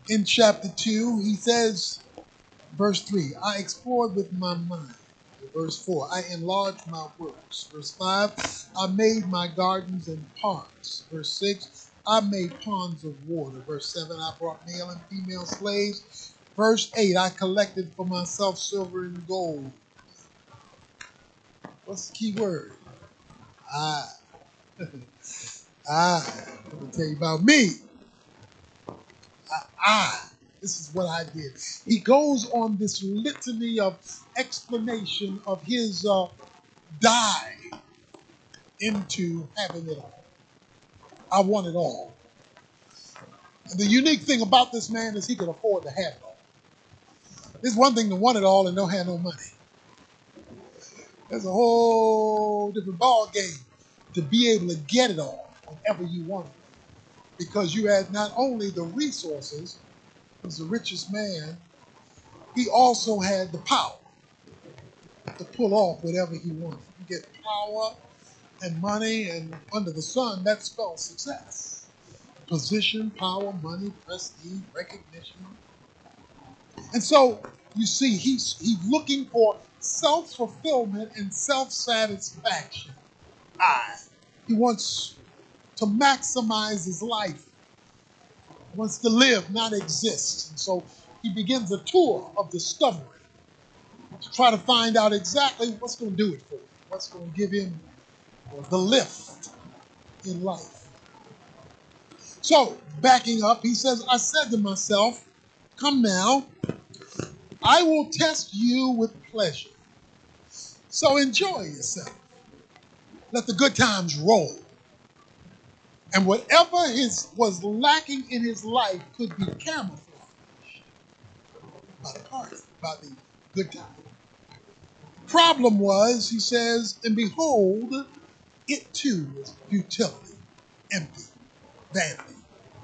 In chapter 2, he says, verse 3, I explored with my mind. Verse 4, I enlarged my works. Verse 5, I made my gardens and parks. Verse 6, I made ponds of water. Verse 7, I brought male and female slaves. Verse 8, I collected for myself silver and gold. What's the key word? I. I'm going to tell you about me. I. This is what I did. He goes on this litany of explanation of his dive into having it all. I want it all. And the unique thing about this man is he could afford to have it all. It's one thing to want it all and don't have no money. There's a whole different ball game to be able to get it all whenever you want it. Because you had not only the resources, he was the richest man, he also had the power to pull off whatever he wanted. You get power and money, and under the sun, that spells success. Position, power, money, prestige, recognition. And so you see, he's looking for self-fulfillment and self-satisfaction. He wants to maximize his life. He wants to live, not exist. And so he begins a tour of discovery to try to find out exactly what's going to do it for him, what's going to give him the lift in life. So, backing up, he says, I said to myself, come now, I will test you with pleasure. So enjoy yourself. Let the good times roll. And whatever was lacking in his life could be camouflaged by the party, by the good time. Problem was, he says, and behold, it too was futility, empty, vanity.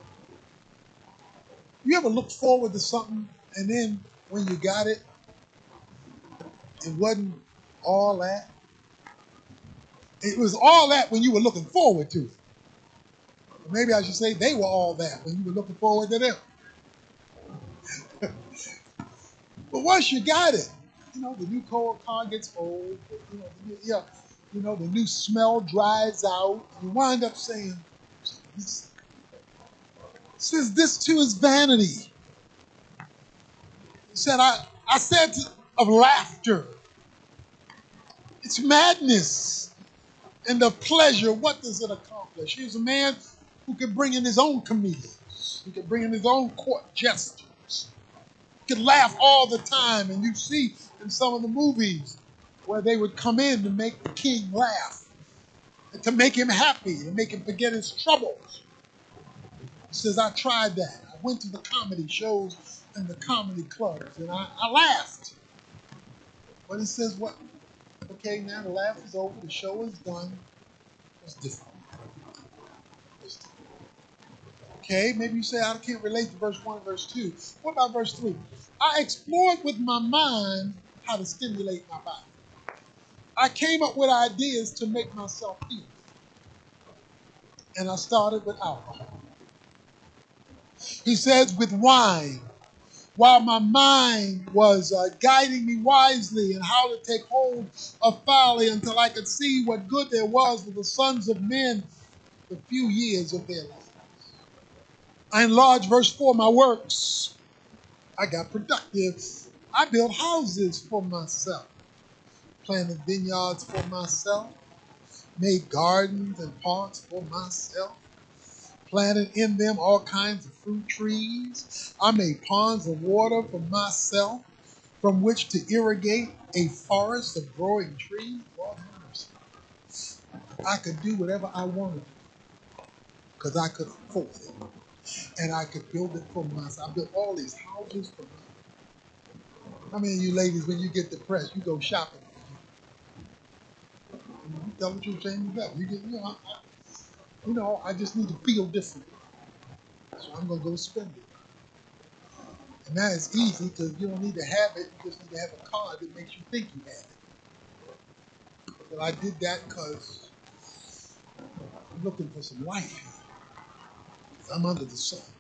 You ever look forward to something and then when you got it, it wasn't all that? It was all that when you were looking forward to it. Maybe I should say they were all that when you were looking forward to them. But once you got it, the new car gets old, the new smell dries out. You wind up saying, since this too is vanity. He said, I said of laughter, it's madness. And of pleasure, what does it accomplish? He's a man who can bring in his own comedians. He can bring in his own court jesters. He could laugh all the time. And you see in some of the movies where they would come in to make the king laugh, and to make him happy, to make him forget his troubles. He says, I tried that. I went to the comedy shows and the comedy clubs, and I laughed. But he says, what? Okay, now the laugh is over, the show is done. It's different. Okay, maybe you say, I can't relate to verse 1 and verse 2. What about verse 3? I explored with my mind how to stimulate my body. I came up with ideas to make myself feel. And I started with alcohol. He says, with wine, while my mind was guiding me wisely in how to take hold of folly until I could see what good there was for the sons of men the few years of their life. I enlarged, verse 4, my works. I got productive. I built houses for myself, planted vineyards for myself, made gardens and parks for myself, planted in them all kinds of fruit trees. I made ponds of water for myself, from which to irrigate a forest of growing trees. Lord have mercy. I could do whatever I wanted because I could afford it. And I could build it for myself. I built all these houses for myself. How many of you ladies, when you get depressed, you go shopping? You tell the truth, change it up. You get, I just need to feel different. So I'm going to go spend it. And that is easy because you don't need to have it. You just need to have a card that makes you think you have it. But I did that because I'm looking for some life here. I'm under the sun.